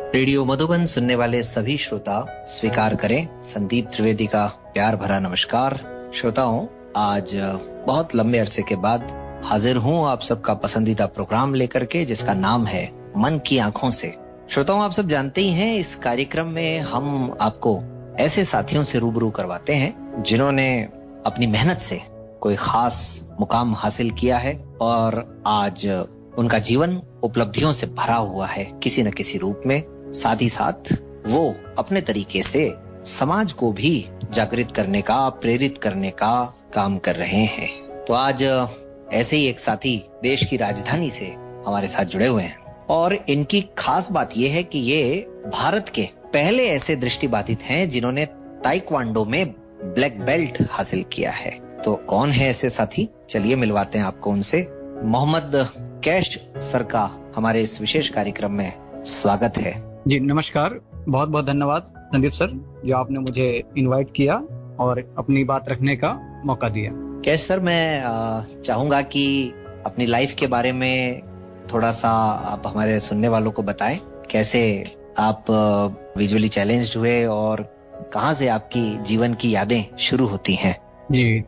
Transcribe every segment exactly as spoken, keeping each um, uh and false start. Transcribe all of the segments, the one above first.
Radio Madhuban सुनने वाले सभी श्रोता स्वीकार करें संदीप त्रिवेदी का प्यार भरा नमस्कार। श्रोताओं, आज बहुत लंबे अरसे के बाद हाजिर हूं आप सबका पसंदीदा प्रोग्राम लेकर के, जिसका नाम है मन की आंखों से। श्रोताओं, आप सब जानते ही हैं, इस कार्यक्रम में हम आपको ऐसे साथियों से रूबरू करवाते हैं जिन्होंने अपनी मेहनत से कोई खास मुकाम हासिल किया है और आज उनका जीवन उपलब्धियों से भरा हुआ है किसी न किसी रूप में। साथ ही साथ वो अपने तरीके से समाज को भी जागृत करने का, प्रेरित करने का काम कर रहे हैं। तो आज ऐसे ही एक साथी देश की राजधानी से हमारे साथ जुड़े हुए हैं और इनकी खास बात यह है कि ये भारत के पहले ऐसे दृष्टिबाधित हैं जिन्होंने ताइक्वांडो में ब्लैक बेल्ट हासिल किया है। तो कौन है ऐसे साथी, चलिए मिलवाते हैं आपको उनसे। मोहम्मद कैश सर का हमारे इस विशेष कार्यक्रम में स्वागत है। जी नमस्कार, बहुत बहुत धन्यवाद संदीप सर, जो आपने मुझे इनवाइट किया और अपनी बात रखने का मौका दिया। कैश सर, मैं चाहूंगा कि अपनी लाइफ के बारे में थोड़ा सा आप हमारे सुनने वालों को बताएं। कैसे आप विजुअली चैलेंज्ड हुए और कहां से आपकी जीवन की यादें शुरू होती हैं? जी,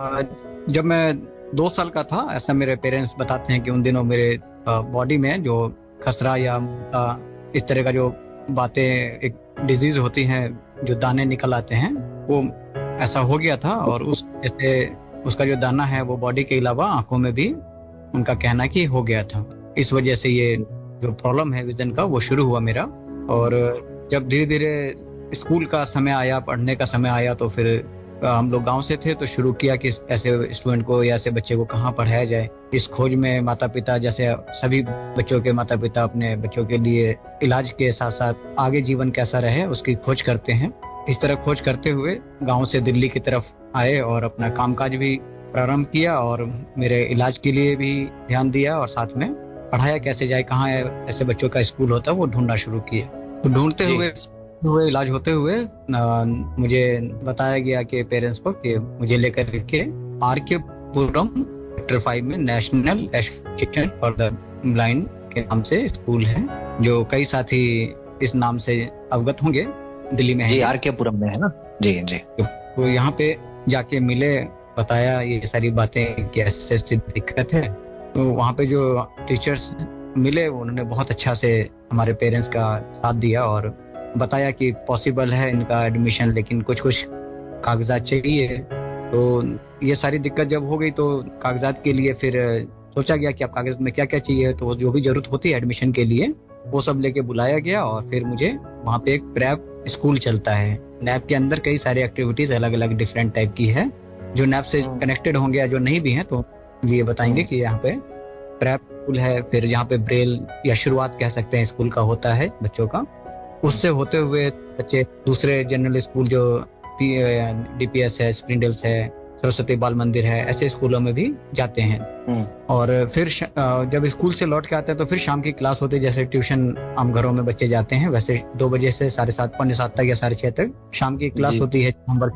जब मैं दो साल का था, ऐसा मेरे पेरेंट्स बताते हैं कि उन दिनों मेरे बॉडी में जो खसरा या इस तरह का जो बातें, एक डिजीज होती हैं जो दाने निकल आते हैं, वो ऐसा हो गया था। और उस जैसे उसका जो दाना है वो बॉडी के अलावा आंखों में भी उनका कहना कि हो गया था। इस वजह से ये जो प्रॉब्लम है विजन का, वो शुरू हुआ मेरा। और जब धीरे धीरे स्कूल का समय आया, पढ़ने का समय आया, तो फिर हम लोग गांव से थे तो शुरू किया कि ऐसे स्टूडेंट को या ऐसे बच्चे को कहाँ पढ़ाया जाए। इस खोज में माता पिता, जैसे सभी बच्चों के माता पिता, अपने बच्चों के लिए इलाज के साथ साथ आगे जीवन कैसा रहे उसकी खोज करते हैं। इस तरह खोज करते हुए गांव से दिल्ली की तरफ आए और अपना कामकाज भी प्रारंभ किया और मेरे इलाज के लिए भी ध्यान दिया और साथ में पढ़ाया कैसे जाए, कहाँ ऐसे बच्चों का स्कूल होता है वो ढूंढना शुरू किया। तो ढूंढते हुए हुए इलाज होते हुए आ, मुझे बताया गया कि पेरेंट्स को कि मुझे लेकर के आर के पुरम सेक्टर फाइव में national association for the blind के नाम से स्कूल है, जो कई साथी इस नाम से अवगत होंगे, दिल्ली में है। जी, आर के पुरम में है ना? जी जी। तो यहाँ पे जाके मिले, बताया ये सारी बातें कि ऐसे ऐसी दिक्कत है। तो वहाँ पे जो टीचर्स मिले उन्होंने बहुत अच्छा से हमारे पेरेंट्स का साथ दिया और बताया कि पॉसिबल है इनका एडमिशन, लेकिन कुछ कुछ कागजात चाहिए। तो ये सारी दिक्कत जब हो गई तो कागजात के लिए फिर सोचा गया कि अब कागज में क्या क्या चाहिए, तो जो भी जरूरत होती है एडमिशन के लिए वो सब लेके बुलाया गया। और फिर मुझे वहाँ पे एक प्रेप स्कूल चलता है, नैप के अंदर कई सारी एक्टिविटीज अलग अलग डिफरेंट टाइप की है, जो नैप से कनेक्टेड होंगे या जो नहीं भी हैं तो ये बताएंगे कि यहाँ पे प्रेप स्कूल है। फिर यहाँ पे ब्रेल या शुरुआत कह सकते हैं स्कूल का होता है बच्चों का। उससे होते हुए बच्चे दूसरे जनरल स्कूल जो डीपीएस है, स्प्रिंगडेल्स है, सरस्वती बाल मंदिर है, ऐसे स्कूलों में भी जाते हैं। और फिर जब स्कूल से लौट के आते हैं तो फिर शाम की क्लास होती है, जैसे ट्यूशन आम घरों में बच्चे जाते हैं वैसे दो बजे से साढ़े सात पौने सात तक या साढ़े छह तक शाम की क्लास होती है, होमवर्क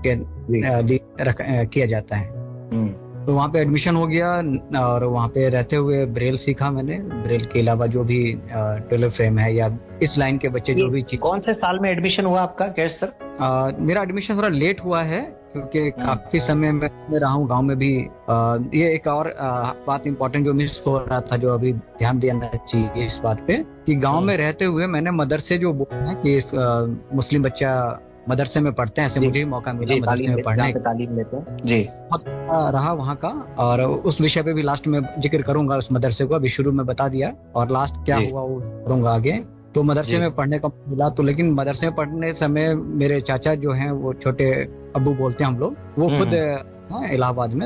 के किया जाता है। तो वहाँ पे एडमिशन हो गया और वहाँ पे रहते हुए ब्रेल सीखा मैंने। ब्रेल के अलावा जो भी ट्वेल्व फ्रेम है या इस लाइन के बच्चे जो भी चीज। कौन से साल में एडमिशन हुआ आपका कैश सर? आ, मेरा एडमिशन थोड़ा लेट हुआ है क्योंकि काफी समय में रहा हूँ गाँव में भी। आ, ये एक और आ, बात इम्पोर्टेंट जो मिस हो रहा था, जो अभी ध्यान देना चाहिए इस बात पे, कि गाँव में रहते हुए मैंने मदरसे जो बोला है कि मुस्लिम बच्चा मदरसे में पढ़ते हैं, ऐसे मुझे मौका मिला मदरसे में पढ़ने का, तालीम लेते हैं जी, रहा वहाँ का। और उस विषय पे भी लास्ट में जिक्र करूंगा उस मदरसे को, अभी शुरू में बता दिया और लास्ट क्या हुआ वो करूंगा आगे। तो मदरसे में पढ़ने का मिला, तो लेकिन मदरसे में पढ़ने समय मेरे चाचा जो हैं, वो छोटे अब्बू बोलते हैं हम लोग, वो खुद इलाहाबाद में